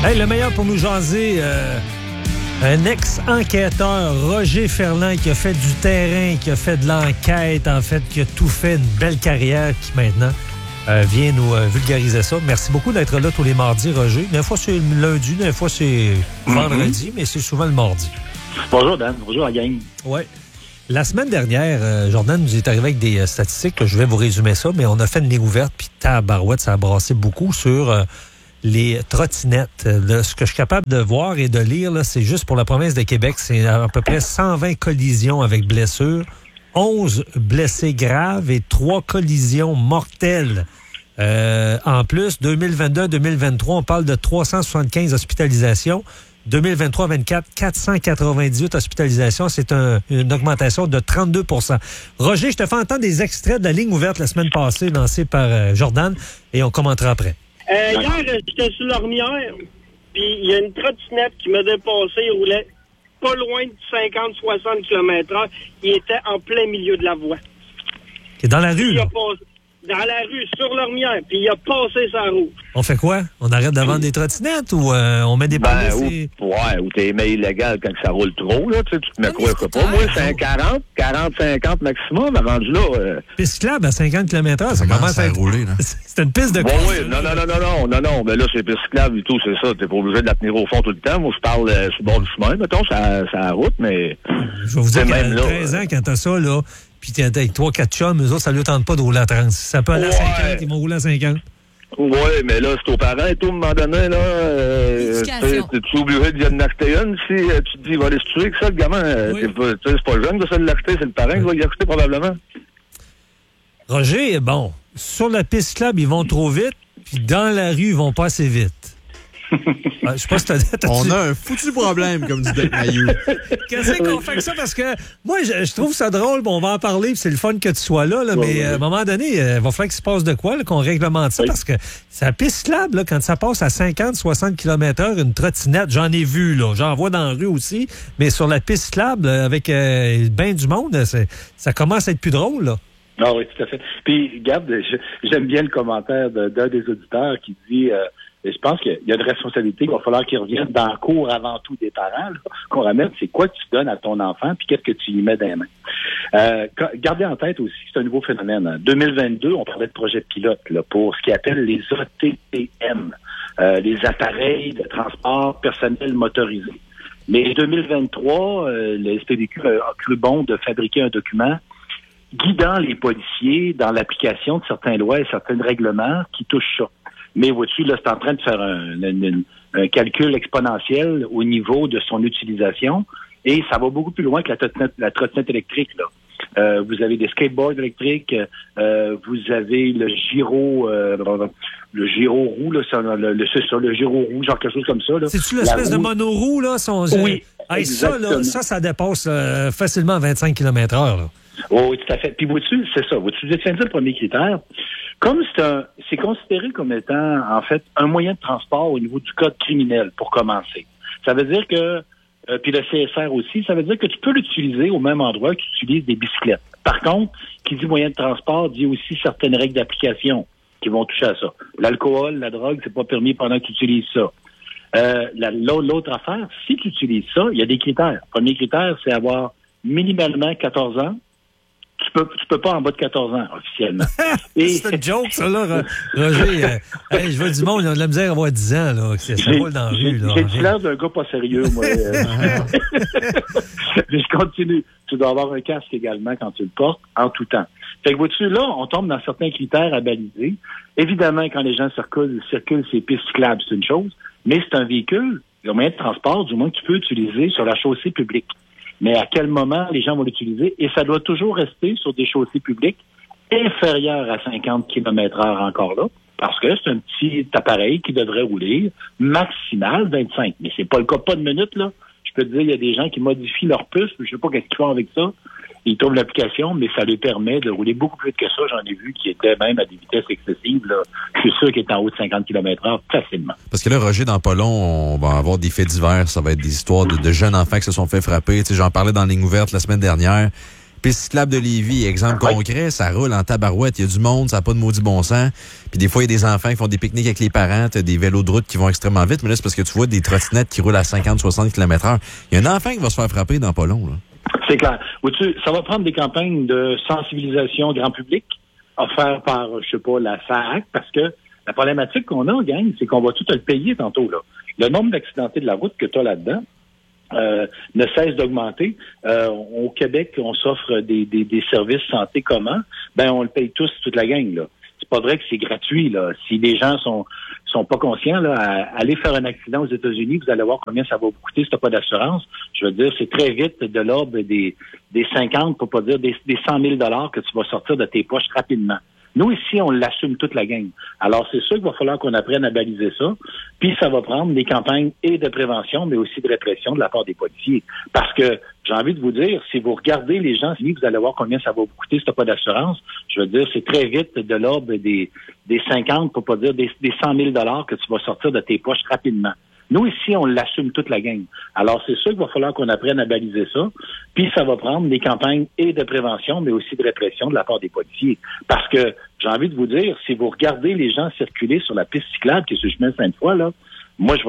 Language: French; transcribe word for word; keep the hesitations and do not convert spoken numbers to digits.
Hey, le meilleur pour nous jaser, euh, un ex-enquêteur, Roger Ferland, qui a fait du terrain, qui a fait de l'enquête, en fait, qui a tout fait, une belle carrière, qui maintenant euh, vient nous euh, vulgariser ça. Merci beaucoup d'être là tous les mardis, Roger. Des fois, c'est le lundi, des fois, c'est vendredi, mm-hmm. mais c'est souvent le mardi. Bonjour, Dan. Bonjour, la gang. Oui. La semaine dernière, euh, Jordan nous est arrivé avec des euh, statistiques, je vais vous résumer ça, mais on a fait une ligne ouverte, puis tabarouette, ça a brassé beaucoup sur euh, les trottinettes. Là, ce que je suis capable de voir et de lire, là, c'est juste pour la province de Québec, c'est à peu près cent vingt collisions avec blessures, onze blessés graves et trois collisions mortelles. Euh, en plus, deux mille vingt-deux deux mille vingt-trois, on parle de trois cent soixante-quinze hospitalisations. deux mille vingt-trois vingt-quatre, quatre cent quatre-vingt-dix-huit hospitalisations. C'est un, une augmentation de trente-deux pour cent. Roger, je te fais entendre des extraits de la ligne ouverte la semaine passée, lancée par euh, Jordan, et on commentera après. Euh, hier, j'étais sur l'Ormière, puis il y a une trottinette qui m'a dépassé, il roulait pas loin de cinquante à soixante kilomètres heure. Il était en plein milieu de la voie. Et dans la rue, il a passé, dans la rue, sur l'Ormière, puis il a passé sa roue. On fait quoi? On arrête de vendre des trottinettes ou euh, on met des ben, polices? Ou, et... Ouais, ou t'es mais illégal quand ça roule trop, là. Tu sais, tu te mets quoi, je sais pas. Moi, c'est un quarante, quarante, cinquante maximum, rendu là. Euh... Piste cyclable à cinquante kilomètres heure, ça commence à être... rouler, là. C'est une piste de bon, course. Oui, non, non, non, non, non, non, non, mais là, c'est piste cyclable et tout, c'est ça. T'es pas obligé de la tenir au fond tout le temps. Moi, je parle euh, sur le bord du chemin, mettons, ça, ça la route, mais... Je vais vous dire qu'à même treize là, ans, quand t'as ça, là, puis t'es avec trois quatre chums, eux autres, ça ne tente pas de rouler à trente. Ça peut aller à ouais. cinquante, ils vont rouler à cinquante. Oui, mais là, c'est aux parents et tout, à un moment donné, là, euh, tu es obligé de en acheter une. Si euh, tu te dis, il va aller se tuer que ça, le gamin, euh, oui. c'est pas, c'est pas le jeune de ça de l'acheter, c'est le parent oui. qui va y acheter probablement. Roger, bon, sur la piste club, ils vont trop vite, puis dans la rue, ils vont pas assez vite. Je sais pas si t'as, t'as On a un foutu problème, comme dit Dave Mayou. Qu'est-ce qu'on fait que ça? Parce que moi, je, je trouve ça drôle, bon, on va en parler, puis c'est le fun que tu sois là, là ouais, mais ouais. à un moment donné, il va falloir qu'il se passe de quoi, là, qu'on réglemente ça, oui. parce que c'est la piste cyclable, là, quand ça passe à cinquante à soixante kilomètres heure, une trottinette, j'en ai vu, là, j'en vois dans la rue aussi, mais sur la piste cyclable, avec euh, ben du monde, c'est, ça commence à être plus drôle, là. Ah oui, tout à fait. Puis, regarde, je, j'aime bien le commentaire de, d'un des auditeurs qui dit... Euh, Et je pense qu'il y a une responsabilité qu'il va falloir qu'ils reviennent dans le cours avant tout des parents, là, qu'on ramène, c'est quoi que tu donnes à ton enfant, puis qu'est-ce que tu y mets dans les mains. Euh, gardez en tête aussi, c'est un nouveau phénomène. En deux mille vingt-deux, on parlait de projet pilote là, pour ce qu'ils appellent les A T P M, euh, les appareils de transport personnel motorisé. Mais deux mille vingt-trois, euh, le S P D Q a cru bon de fabriquer un document guidant les policiers dans l'application de certaines lois et certains règlements qui touchent ça. Mais vois-tu, là, c'est en train de faire un, un, un calcul exponentiel au niveau de son utilisation et ça va beaucoup plus loin que la trottinette, la trottinette électrique, là. Euh, vous avez des skateboards électriques, euh, vous avez le gyro, euh, le gyro roue, là, c'est le, le, c'est ça, le gyro roue, genre quelque chose comme ça, là. C'est-tu l'espèce de monoroue, là? Son, oui. Hey, ça, là, ça, ça dépasse euh, facilement vingt-cinq kilomètres heure, là. Oh, oui, tout à fait. Puis, vois-tu, c'est ça. Vois-tu, je tiens le premier critère. Comme c'est un, c'est considéré comme étant, en fait, un moyen de transport au niveau du code criminel, pour commencer. Ça veut dire que, euh, puis le C S R aussi, ça veut dire que tu peux l'utiliser au même endroit que tu utilises des bicyclettes. Par contre, qui dit moyen de transport dit aussi certaines règles d'application qui vont toucher à ça. L'alcool, la drogue, c'est pas permis pendant que tu utilises ça. Euh, la, l'autre affaire, si tu utilises ça, il y a des critères. Le premier critère, c'est avoir minimalement quatorze ans. Tu peux, tu peux pas en bas de quatorze ans, officiellement. Et... c'est une joke, ça, là, Roger. euh, hey, je veux du monde, ils ont de la misère à avoir dix ans, là. Ça roule dans la rue, là. J'ai l'air d'un gars pas sérieux, moi. Mais je continue. Tu dois avoir un casque également quand tu le portes, en tout temps. Fait que, vois-tu, là, on tombe dans certains critères à baliser. Évidemment, quand les gens circulent, circulent ces pistes cyclables, c'est une chose, mais c'est un véhicule, le moyen de transport, du moins, que tu peux utiliser sur la chaussée publique. Mais à quel moment les gens vont l'utiliser? Et ça doit toujours rester sur des chaussées publiques inférieures à cinquante kilomètres heure encore là, parce que c'est un petit appareil qui devrait rouler maximal vingt-cinq. Mais c'est pas le cas, pas de minutes, là. Je peux te dire, il y a des gens qui modifient leur puce, je sais pas qu'est-ce qu'ils font avec ça. Ils trouvent l'application, mais ça lui permet de rouler beaucoup plus vite que ça. J'en ai vu qui étaient même à des vitesses excessives, là. Je suis sûr qu'il est en haut de cinquante kilomètres heure facilement. Parce que là, Roger, dans pas long, on va avoir des faits divers. Ça va être des histoires de, de jeunes enfants qui se sont fait frapper. Tu sais, j'en parlais dans la ligne ouverte la semaine dernière. Piste cyclable de Lévis, exemple concret, ça roule en tabarouette. Il y a du monde, ça n'a pas de maudit bon sens. Puis des fois, il y a des enfants qui font des pique-niques avec les parents, t'as des vélos de route qui vont extrêmement vite. Mais là, c'est parce que tu vois des trottinettes qui roulent à cinquante à soixante kilomètres heure. Il y a un enfant qui va se faire frapper dans pas long, là. C'est clair. Vois-tu, ça va prendre des campagnes de sensibilisation grand public offertes par, je sais pas, la S A A C, parce que la problématique qu'on a, gang, c'est qu'on va tout te le payer tantôt, là. Le nombre d'accidentés de la route que tu as là-dedans, Euh, ne cesse d'augmenter. Euh, au Québec, on s'offre des, des, des services santé comment? Ben, on le paye tous, toute la gang, là. C'est pas vrai que c'est gratuit, là. Si les gens sont sont pas conscients, là, à, aller faire un accident aux États-Unis, vous allez voir combien ça va vous coûter si t'as pas d'assurance. Je veux dire, c'est très vite de l'ordre des, des cinquante, pour pas dire des, des cent mille dollars que tu vas sortir de tes poches rapidement. Nous, ici, on l'assume toute la gang. Alors, c'est sûr qu'il va falloir qu'on apprenne à baliser ça. Puis, ça va prendre des campagnes et de prévention, mais aussi de répression de la part des policiers. Parce que, j'ai envie de vous dire, si vous regardez les gens, vous allez voir combien ça va vous coûter si t'as pas d'assurance. Je veux dire, c'est très vite de l'ordre des, des cinquante, pour pas dire des, des cent mille dollars que tu vas sortir de tes poches rapidement. Nous, ici, on l'assume toute la gang. Alors, c'est sûr qu'il va falloir qu'on apprenne à baliser ça. Puis, ça va prendre des campagnes et de prévention, mais aussi de répression de la part des policiers. Parce que, j'ai envie de vous dire, si vous regardez les gens circuler sur la piste cyclable qui est sur le chemin Sainte-Foy, là, moi, je